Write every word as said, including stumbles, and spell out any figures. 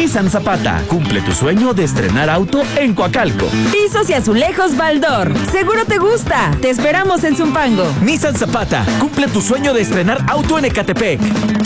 Nissan Zapata, cumple tu sueño de estrenar auto en Coacalco. Pisos y azulejos Baldor, seguro te gusta. Te esperamos en Zumpango. Nissan Zapata, cumple tu sueño de estrenar auto en Ecatepec.